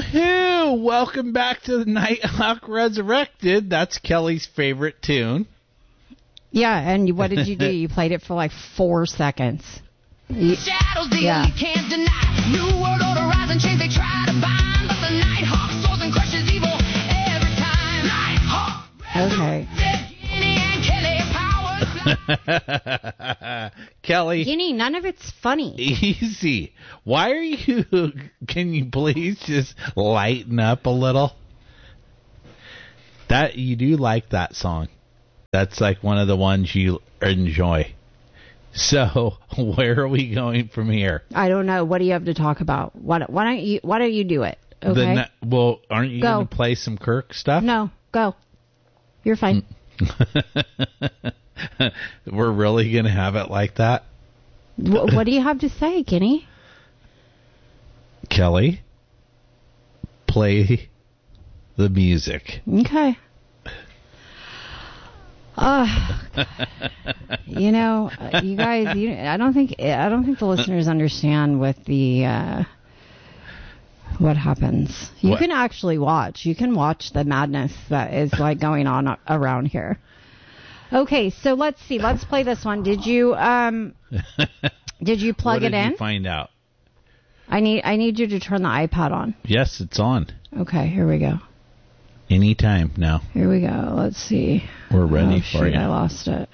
Woohoo! Welcome back to the Nighthawk Resurrected. That's Kelly's favorite tune. Yeah, and what did you do? You played it for like 4 seconds. Shadows deal, you can't deny. New world order rise and change, they try to bind, but the Nighthawk soars and crushes evil every time. Nighthawk. Okay. Ginny and Kelly powers. Kelly. Ginny, none of it's funny. Easy. Why are you... Can you please just lighten up a little? That you do like that song. That's like one of the ones you enjoy. So, where are we going from here? I don't know. What do you have to talk about? Why don't you do it? Okay. Well, aren't you going to play some Kirk stuff? No, go. You're fine. We're really going to have it like that? What do you have to say, Kenny? Kelly, play the music. Okay. You guys, I don't think the listeners understand what happens. You can actually watch. You can watch the madness that is like going on around here. Okay, so let's see. Let's play this one. Did you plug it in? What did you find out? I need you to turn the iPad on. Yes, it's on. Okay, here we go. Anytime now. Here we go. Let's see. We're ready for you. I lost it.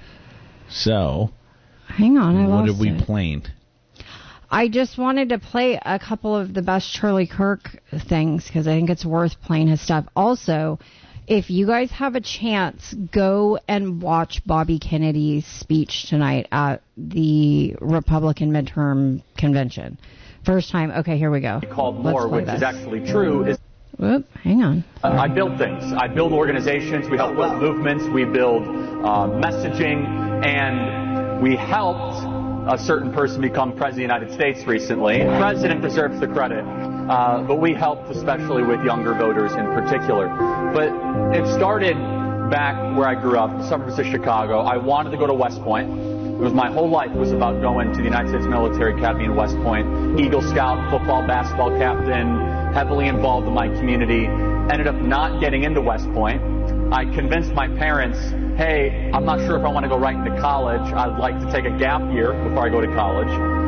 So, hang on, I lost it. What are we playing? I just wanted to play a couple of the best Charlie Kirk things because I think it's worth playing his stuff. Also, if you guys have a chance, go and watch Bobby Kennedy's speech tonight at the Republican midterm convention. First time. Okay, here we go. Called more, which is actually true, is... Whoop, hang on. I build things. I build organizations. We help build movements. We build messaging. And we helped a certain person become president of the United States recently. The president deserves the credit. But we helped especially with younger voters in particular. But it started back where I grew up, the suburbs of Chicago. I wanted to go to West Point. It was my whole life was about going to the United States Military Academy in West Point. Eagle Scout, football, basketball captain, heavily involved in my community. Ended up not getting into West Point. I convinced my parents, hey, I'm not sure if I want to go right into college. I'd like to take a gap year before I go to college.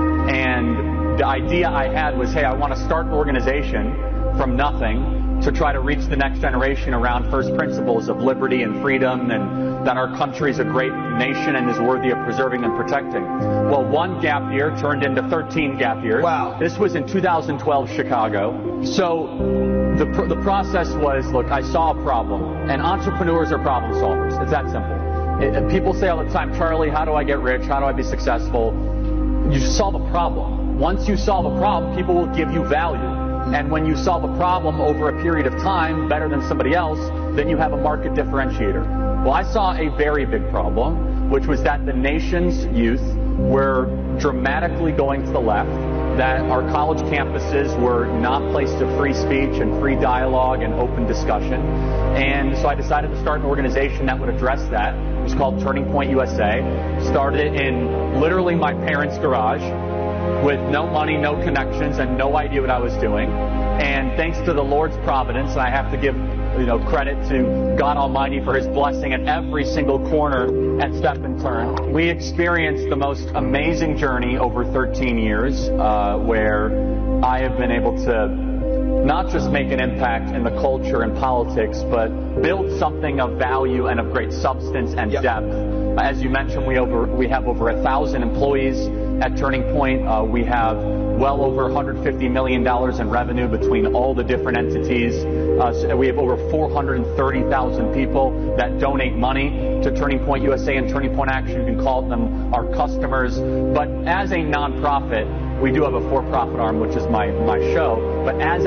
And the idea I had was, hey, I want to start an organization from nothing to try to reach the next generation around first principles of liberty and freedom, and that our country is a great nation and is worthy of preserving and protecting. Well, one gap year turned into 13 gap years. Wow. This was in 2012 Chicago. So the process was, look, I saw a problem, and entrepreneurs are problem solvers. It's that simple. People say all the time, Charlie, how do I get rich? How do I be successful? You solve a problem. Once you solve a problem, people will give you value. And when you solve a problem over a period of time better than somebody else, then you have a market differentiator. Well, I saw a very big problem, which was that the nation's youth were dramatically going to the left, that our college campuses were not places of free speech and free dialogue and open discussion. And so I decided to start an organization that would address that. It was called Turning Point USA. Started in literally my parents' garage, with no money, no connections, and no idea what I was doing. And thanks to the Lord's providence, and I have to give credit to God Almighty for His blessing at every single corner and step and turn. We experienced the most amazing journey over 13 years where I have been able to not just make an impact in the culture and politics, but build something of value and of great substance and depth. As you mentioned, we have over 1,000 employees at Turning Point. We have well over $150 million in revenue between all the different entities. We have over 430,000 people that donate money to Turning Point USA and Turning Point Action. You can call them our customers. But as a nonprofit, we do have a for-profit arm, which is my show. But as a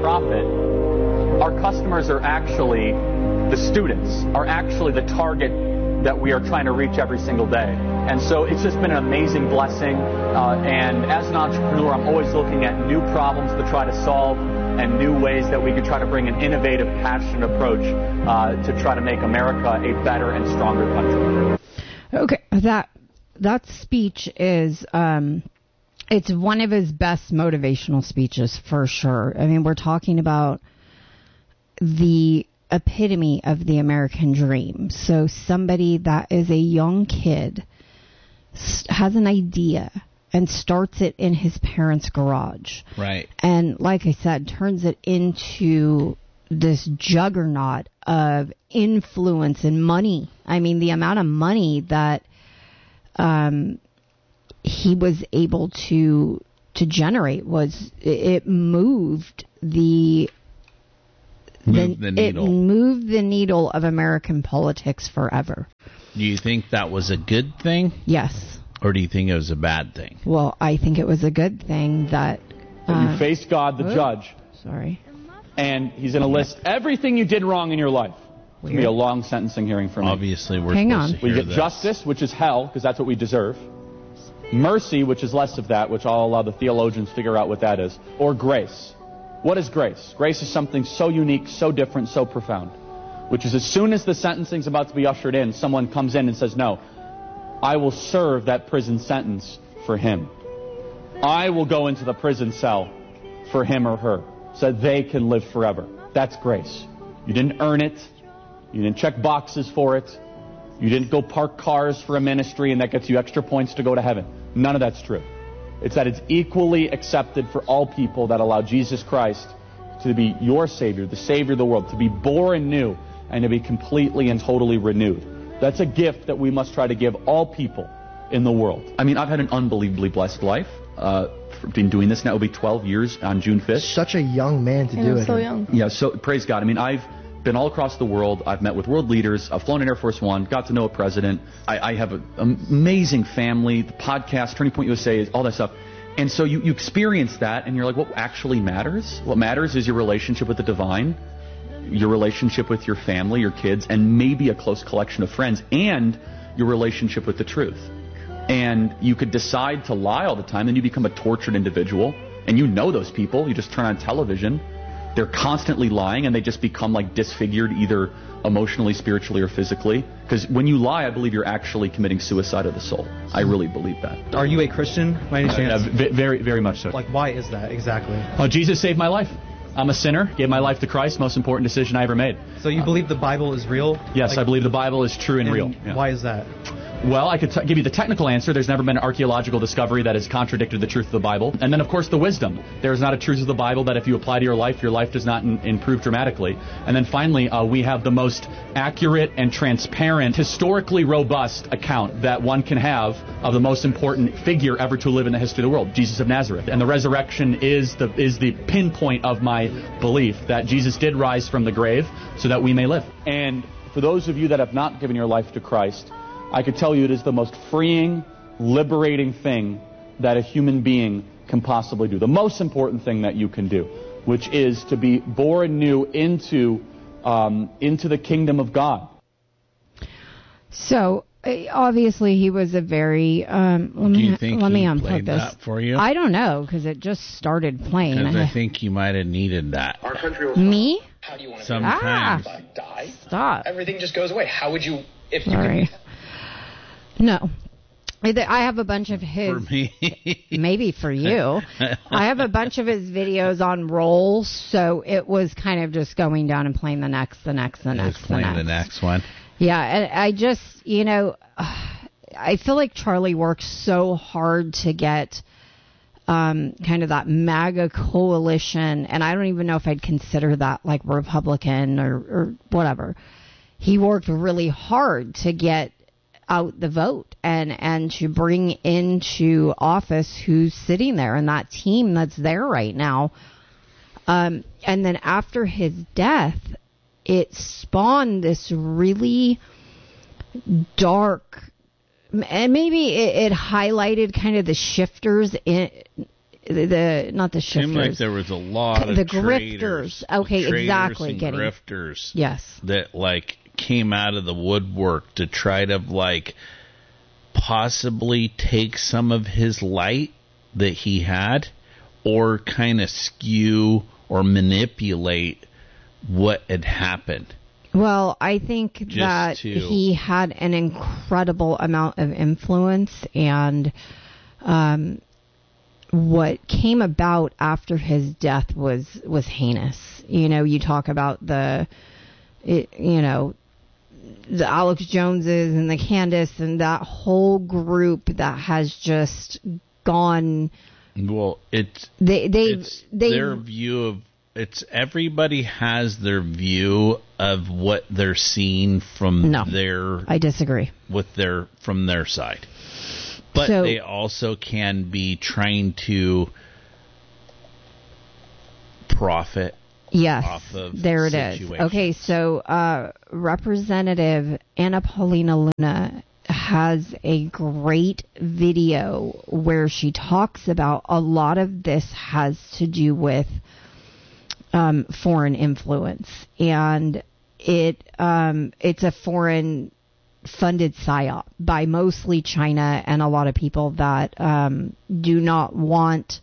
nonprofit, our customers are actually the students, are actually the target that we are trying to reach every single day. And so it's just been an amazing blessing. And as an entrepreneur, I'm always looking at new problems to try to solve and new ways that we could try to bring an innovative, passionate approach to try to make America a better and stronger country. Okay, that speech is It's one of his best motivational speeches for sure. I mean, we're talking about the epitome of the American dream. So somebody that is a young kid has an idea and starts it in his parents' garage. Right. And like I said, turns it into this juggernaut of influence and money. I mean, the amount of money that he was able to generate it moved the needle. It moved the needle of American politics forever. Do you think that was a good thing? Yes. Or do you think it was a bad thing? Well, I think it was a good thing that you face God, the judge. Sorry. And he's going to list everything you did wrong in your life. It's going to be a long sentencing hearing for me. Obviously, we're Hang supposed on. to We hear get this. justice, which is hell, because that's what we deserve. Mercy, which is less of that, which I'll allow the theologians to figure out what that is. Or grace. What is grace? Grace is something so unique, so different, so profound. Which is as soon as the sentencing's about to be ushered in, someone comes in and says, no, I will serve that prison sentence for him. I will go into the prison cell for him or her so they can live forever. That's grace. You didn't earn it. You didn't check boxes for it. You didn't go park cars for a ministry and that gets you extra points to go to heaven. None of that's true. It's that it's equally accepted for all people that allow Jesus Christ to be your Savior, the Savior of the world, to be born new and to be completely and totally renewed. That's a gift that we must try to give all people in the world. I mean, I've had an unbelievably blessed life. Been doing this now, it'll be 12 years on June 5th. Such a young man to do it. So young. Yeah, so praise God. I mean, I've been all across the world. I've met with world leaders. I've flown in Air Force One, got to know a president. I have an amazing family. The podcast, Turning Point USA, all that stuff. And so you experience that, and you're like, what actually matters? What matters is your relationship with the divine, your relationship with your family, your kids, and maybe a close collection of friends, and your relationship with the truth. And you could decide to lie all the time, and you become a tortured individual. And you know those people. You just turn on television. They're constantly lying, and they just become like disfigured either emotionally, spiritually, or physically. Because when you lie, I believe you're actually committing suicide of the soul. I really believe that. Are you a Christian by any chance? Very, very much so. Like, why is that exactly? Oh, Jesus saved my life. I'm a sinner, gave my life to Christ, most important decision I ever made. So you believe the Bible is real? Yes, I believe the Bible is true and real. Yeah. Why is that? Well, I could give you the technical answer. There's never been an archaeological discovery that has contradicted the truth of the Bible. And then, of course, the wisdom. There is not a truth of the Bible that if you apply to your life does not improve dramatically. And then finally, we have the most accurate and transparent, historically robust account that one can have of the most important figure ever to live in the history of the world, Jesus of Nazareth. And the resurrection is the pinpoint of my belief that Jesus did rise from the grave so that we may live. And for those of you that have not given your life to Christ, I could tell you it is the most freeing, liberating thing that a human being can possibly do. The most important thing that you can do, which is to be born new into the kingdom of God. So obviously he was a very. Let Do you think me he unplug played this that for you? I don't know because it just started playing. Because I think you might have needed that. Our country will Me? How do you want to Sometimes. die? Stop. Everything just goes away. How would you, if you Sorry. No. I have a bunch of his. For me. Maybe for you. I have a bunch of his videos on roll, so it was kind of just going down and playing the next. Playing the next one. Yeah, and I just, I feel like Charlie works so hard to get kind of that MAGA coalition, and I don't even know if I'd consider that like Republican or whatever. He worked really hard to get out the vote and to bring into office who's sitting there and that team that's there right now. And then after his death, it spawned this really dark, and maybe it highlighted kind of the shifters in not the shifters. Seemed like there was a lot of the traitors, grifters. Okay, traitors exactly. And Getting grifters. Yes. That like came out of the woodwork to try to like possibly take some of his light that he had, or kind of skew or manipulate what had happened. Well, I think that he had an incredible amount of influence, and what came about after his death was heinous. You know, you talk about the Alex Joneses and the Candace and that whole group that has just gone. Well, it's their view of everybody has their view of what they're seeing from I disagree. From their side. But they also can be trying to profit off of there it situation. is. Okay, so Representative Anna Paulina Luna has a great video where she talks about a lot of this has to do with foreign influence, and it's a foreign funded psyop by mostly China and a lot of people that do not want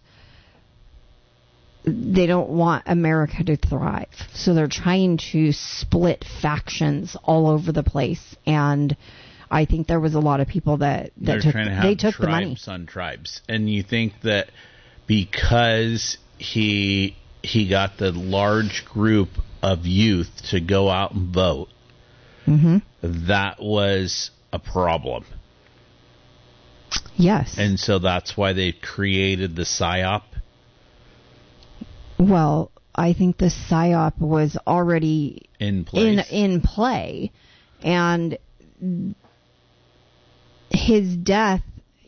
America to thrive. So they're trying to split factions all over the place, and I think there was a lot of people that took the money. On tribes. And you think that because he got the large group of youth to go out and vote, that was a problem. Yes. And so that's why they created the PSYOP? Well, I think the PSYOP was already in play. And his death,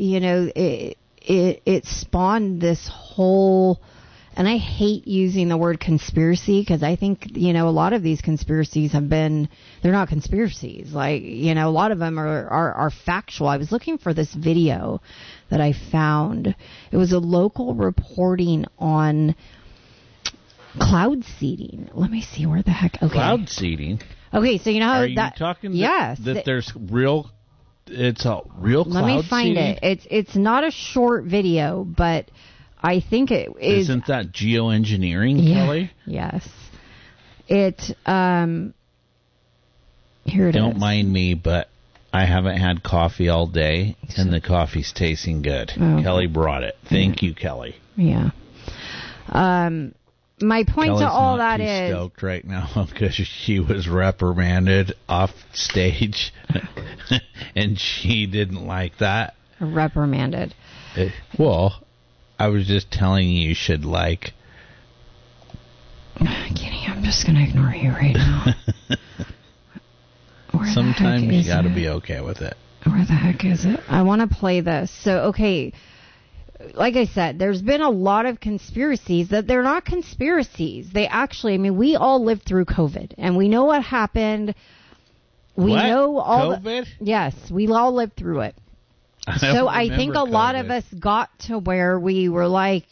it spawned this whole... And I hate using the word conspiracy because I think, a lot of these conspiracies they're not conspiracies. Like, a lot of them are factual. I was looking for this video that I found. It was a local reporting on cloud seeding. Let me see where the heck. Okay. Cloud seeding? Okay, so Are you talking yes, that there's real... It's a real cloud seeding? Let me find it. It's not a short video, but... I think it is... Isn't that geoengineering, Kelly? Yes. Here it is. Don't mind me, but I haven't had coffee all day, and the coffee's tasting good. Oh. Kelly brought it. Thank you, Kelly. Yeah. My point Kelly's to all not that is... stoked right now because she was reprimanded off stage, and she didn't like that. Reprimanded. I was just telling you should like... Kenny, I'm just going to ignore you right now. Sometimes you got to be okay with it. Where the heck is it? I want to play this. So, okay, like I said, there's been a lot of conspiracies that they're not conspiracies. They actually, we all lived through COVID, and we know what happened. We know all COVID? Yes, we all lived through it. So I think a lot of us got to where we were like,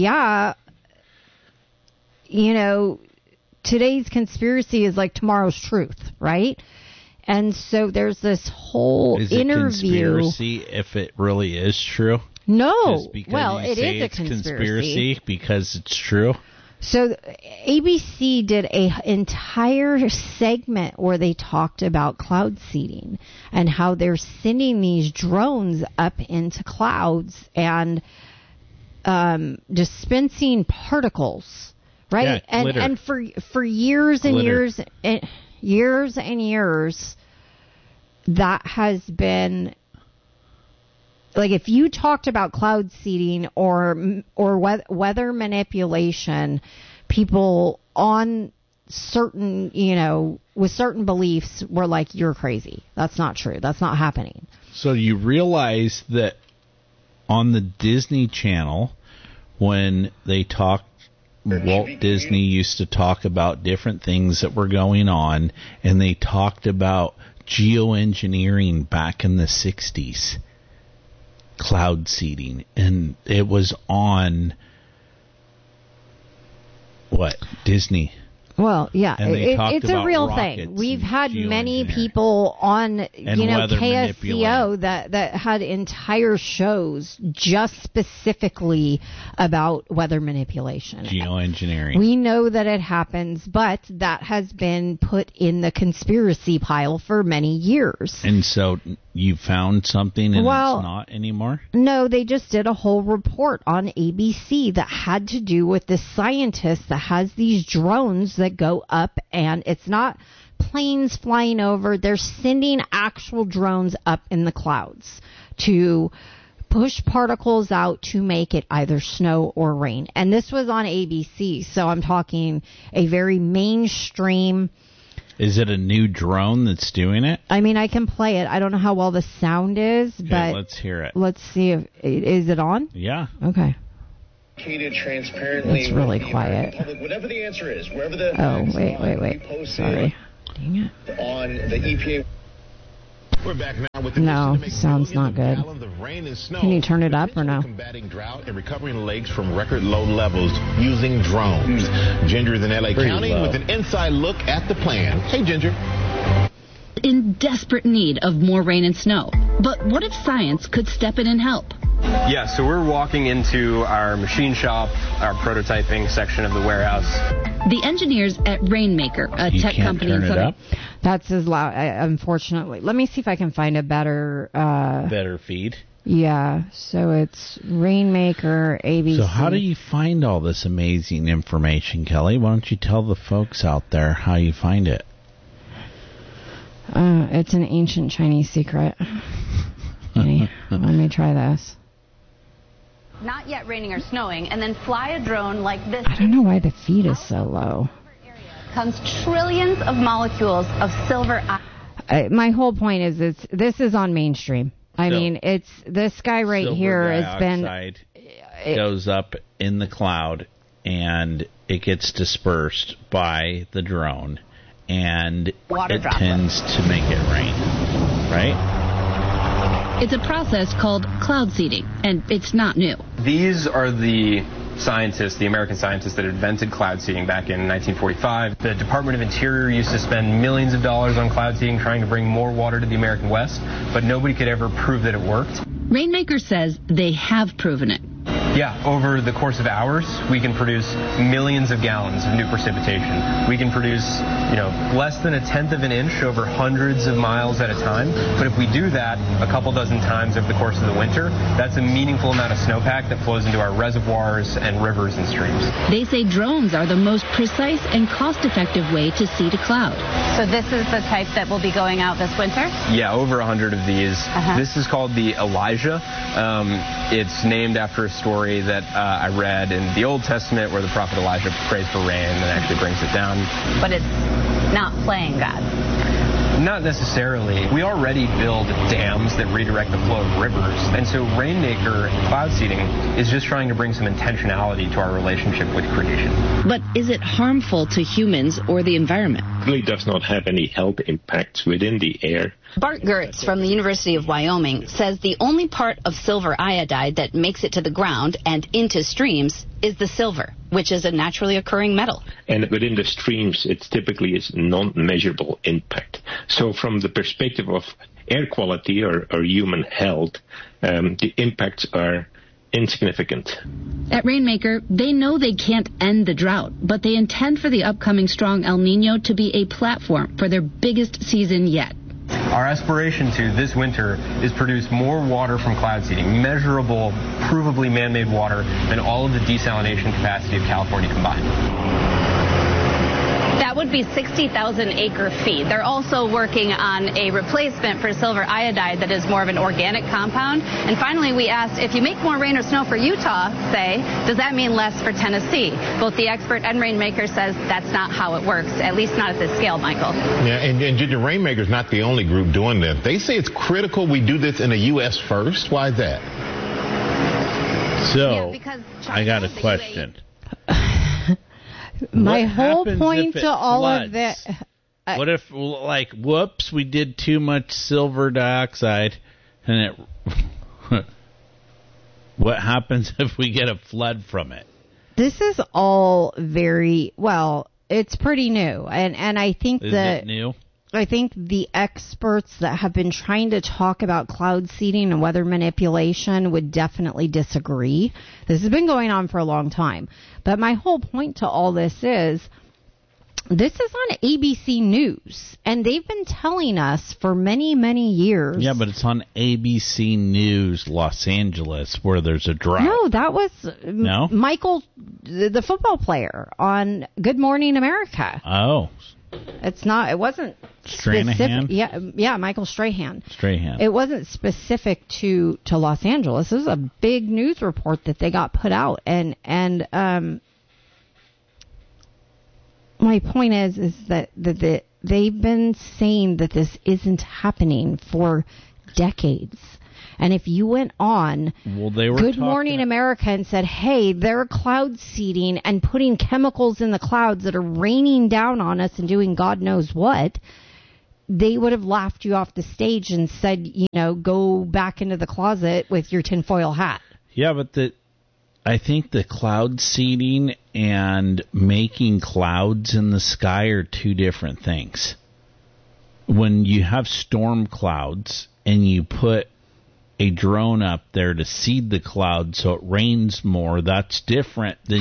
today's conspiracy is like tomorrow's truth, right? And so there's this whole interview. Is it conspiracy if it really is true? No. Well, it is a conspiracy because it's true. So ABC did an entire segment where they talked about cloud seeding and how they're sending these drones up into clouds and dispensing particles, right? Yeah, and for years and years and years, that has been... Like, if you talked about cloud seeding or weather manipulation, people on certain, with certain beliefs were like, you're crazy. That's not true. That's not happening. So you realize that on the Disney Channel, when they talked, Walt Disney used to talk about different things that were going on, and they talked about geoengineering back in the 60s. Cloud seeding, and it was on Disney Well, yeah, And they talked it's a about real rockets thing. We've and had many geoengineering. people on, And weather KSCO manipulating. that had entire shows just specifically about weather manipulation. Geoengineering. We know that it happens, but that has been put in the conspiracy pile for many years. And so you found something and Well- it's not anymore? No, they just did a whole report on ABC that had to do with this scientist that has these drones that go up, and it's not planes flying over. They're sending actual drones up in the clouds to push particles out to make it either snow or rain. And this was on ABC, so I'm talking a very mainstream. Is it a new drone that's doing it? I mean, I can play it. I don't know how well the sound is, Okay, but let's hear it. let's see if is it on? Yeah. Okay. Transparently, It's really with the quiet. American public, whatever the answer is, wherever the Oh, facts wait. lie, we post Sorry. it Dang it. on the EPA. We're back now with the No, mission to make sound's not millions of good. gallons of rain and snow, Can you turn it up or no? combating drought and recovering lakes from record low levels using drones. Ginger's in LA Pretty County low. with an inside look at the plan. Hey, Ginger. In desperate need of more rain and snow. But what if science could step in and help? Yeah, so we're walking into our machine shop, our prototyping section of the warehouse. The engineers at Rainmaker, a You tech can't company turn in it Southern up? That's as loud, unfortunately. Let me see if I can find a better. Better feed. Yeah, so it's Rainmaker, ABC. So how do you find all this amazing information, Kelly? Why don't you tell the folks out there how you find it? It's an ancient Chinese secret. Okay, let me try this. Not yet raining or snowing, and then fly a drone like this. I don't know why the feed is so low. Comes trillions of molecules of silver. My whole point is this is on mainstream. I So- mean, it's this guy right Silver here has been. dioxide goes up in the cloud and it gets dispersed by the drone and Water it droplet. tends to make it rain, right? It's a process called cloud seeding, and it's not new. These are the scientists, the American scientists that invented cloud seeding back in 1945. The Department of Interior used to spend millions of dollars on cloud seeding trying to bring more water to the American West, but nobody could ever prove that it worked. Rainmaker says they have proven it. Yeah, over the course of hours, we can produce millions of gallons of new precipitation. We can produce, less than a tenth of an inch over hundreds of miles at a time. But if we do that a couple dozen times over the course of the winter, that's a meaningful amount of snowpack that flows into our reservoirs and rivers and streams. They say drones are the most precise and cost-effective way to seed a cloud. So this is the type that will be going out this winter? Yeah, over 100 of these. Uh-huh. This is called the Elijah. It's named after a story that I read in the Old Testament where the prophet Elijah prays for rain and actually brings it down. But it's not playing God. Not necessarily. We already build dams that redirect the flow of rivers. And so Rainmaker cloud seeding is just trying to bring some intentionality to our relationship with creation. But is it harmful to humans or the environment? Really does not have any health impacts within the air. Bart Gertz from the University of Wyoming says the only part of silver iodide that makes it to the ground and into streams is the silver, which is a naturally occurring metal. And within the streams, it typically is non-measurable impact. So from the perspective of air quality or human health, the impacts are insignificant. At Rainmaker, they know they can't end the drought, but they intend for the upcoming strong El Nino to be a platform for their biggest season yet. Our aspiration to this winter is produce more water from cloud seeding, measurable, provably man-made water, than all of the desalination capacity of California combined. That would be 60,000 acre feet. They're also working on a replacement for silver iodide that is more of an organic compound. And finally, we asked, if you make more rain or snow for Utah, say, does that mean less for Tennessee? Both the expert and Rainmaker says that's not how it works, at least not at this scale, Michael. Yeah, and Ginger, Rainmaker's not the only group doing this. They say it's critical we do this in the U.S. first. Why is that? So, Yeah, because I got a China, the question. My What whole happens point if to it all floods? of that. What if, whoops, we did too much silver dioxide, and it... What happens if we get a flood from it? This is all very well. it's pretty new, and I think Is it new? I think the experts that have been trying to talk about cloud seeding and weather manipulation would definitely disagree. This has been going on for a long time. But my whole point to all this is on ABC News, and they've been telling us for many, many years. Yeah, but it's on ABC News Los Angeles where there's a drought. No, that was No? Michael, the football player, on Good Morning America. Oh. It wasn't Stranahan? specific. Yeah, Michael Strahan. Strahan. It wasn't specific to Los Angeles. This was a big news report that they got put out, and my point is that they've been saying that this isn't happening for decades. And if you went on Good Morning America and said, hey, they're cloud seeding and putting chemicals in the clouds that are raining down on us and doing God knows what, they would have laughed you off the stage and said, go back into the closet with your tinfoil hat. Yeah, but I think the cloud seeding and making clouds in the sky are two different things. When you have storm clouds and you put a drone up there to seed the cloud so it rains more, that's different than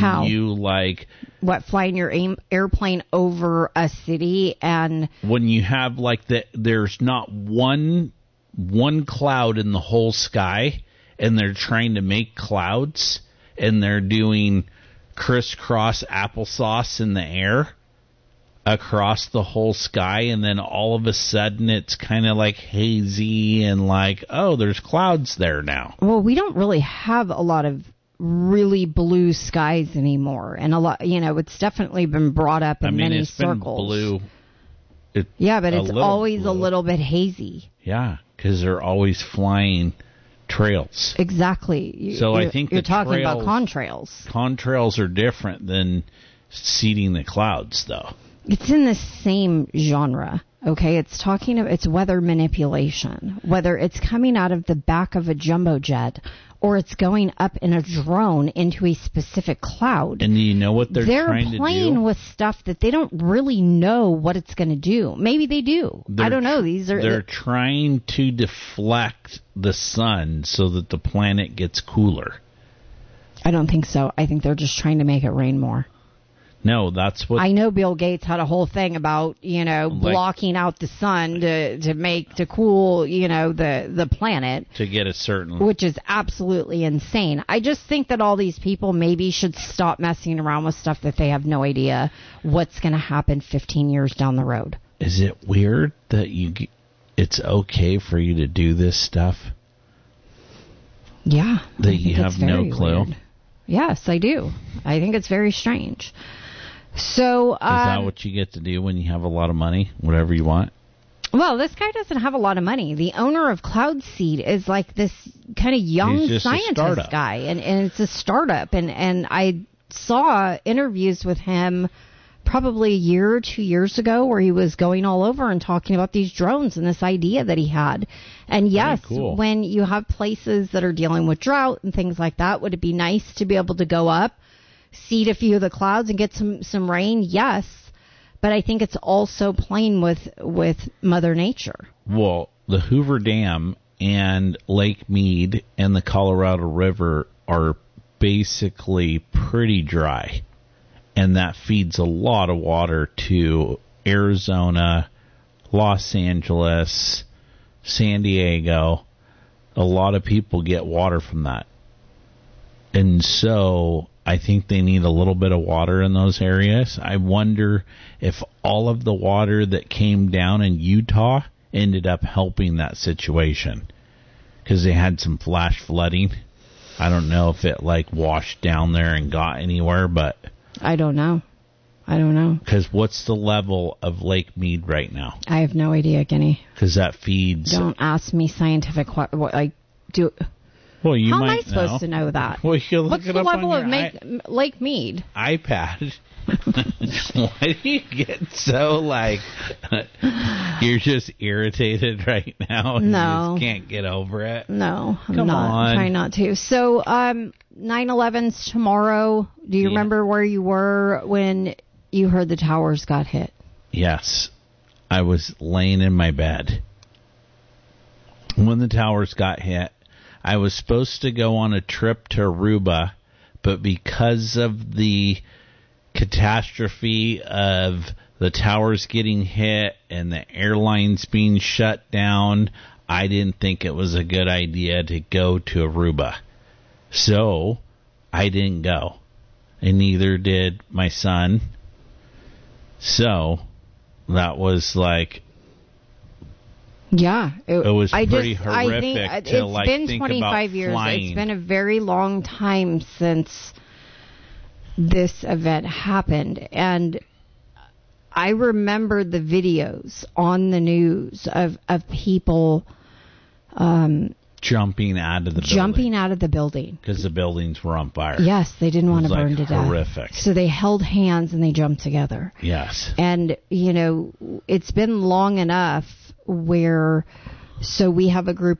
flying your airplane over a city, and when you have there's not one cloud in the whole sky and they're trying to make clouds and they're doing crisscross applesauce in the air across the whole sky, and then all of a sudden it's kind of hazy and there's clouds there now. Well, we don't really have a lot of really blue skies anymore, and a lot, it's definitely been brought up in many circles. Blue. But it's always a little bit hazy. Yeah, because they're always flying trails. Exactly. I think you're talking about contrails. Contrails are different than seeding the clouds, though. It's in the same genre, okay? It's weather manipulation, whether it's coming out of the back of a jumbo jet or it's going up in a drone into a specific cloud. And do you know what they're trying to do? They're playing with stuff that they don't really know what it's going to do. Maybe they do. I don't know. They're trying to deflect the sun so that the planet gets cooler. I don't think so. I think they're just trying to make it rain more. No, that's what I know. Bill Gates had a whole thing about blocking out the sun to cool the planet to get a certain, which is absolutely insane. I just think that all these people maybe should stop messing around with stuff that they have no idea what's going to happen 15 years down the road. Is it weird that it's okay for you to do this stuff? Yeah, that you have no clue. Weird. Yes, I do. I think it's very strange. So, is that what you get to do when you have a lot of money? Whatever you want? Well, this guy doesn't have a lot of money. The owner of Cloudseed is like this kind of young scientist guy, and it's a startup. And I saw interviews with him probably a year or 2 years ago where he was going all over and talking about these drones and this idea that he had. And yes, cool. When you have places that are dealing with drought and things like that, would it be nice to be able to go up, seed a few of the clouds and get some rain? Yes. But I think it's also playing with Mother Nature. Well, the Hoover Dam and Lake Mead and the Colorado River are basically pretty dry. And that feeds a lot of water to Arizona, Los Angeles, San Diego. A lot of people get water from that. And so I think they need a little bit of water in those areas. I wonder if all of the water that came down in Utah ended up helping that situation. Because they had some flash flooding. I don't know if it washed down there and got anywhere, but I don't know. Because what's the level of Lake Mead right now? I have no idea, Guinea. Because that feeds. Don't ask me scientific. Well, you how might am I supposed to know that? Well, you look What's it the up level on of Lake Mead? iPad. Why do you get so you're just irritated right now? And No, you just can't get over it. No, I'm Come not. on. I'm trying not to. So, 9/11's tomorrow. Do you remember where you were when you heard the towers got hit. Yes. I was laying in my bed when the towers got hit. I was supposed to go on a trip to Aruba, but because of the catastrophe of the towers getting hit and the airlines being shut down, I didn't think it was a good idea to go to Aruba. So I didn't go. And neither did my son. So that was like... Yeah, it was pretty horrific. horrific to it's been think 25 about years. flying. It's been a very long time since this event happened, and I remember the videos on the news of people jumping out of the building because the buildings were on fire. Yes, they didn't want to burn to death. Horrific. So they held hands and they jumped together. Yes. And it's been long enough where, so we have a group